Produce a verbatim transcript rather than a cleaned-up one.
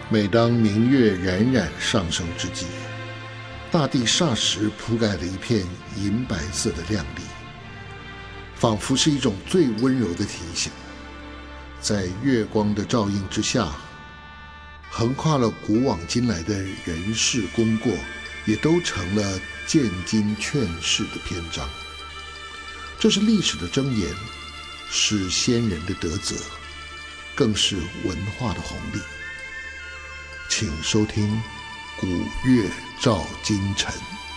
每当明月冉冉上升之际，大地霎时铺盖了一片银白色的亮丽，仿佛是一种最温柔的提醒。在月光的照映之下，横跨了古往今来的人事功过，也都成了见经劝世的篇章。这是历史的箴言，是先人的德泽，更是文化的红利。请收听《古月照今晨》。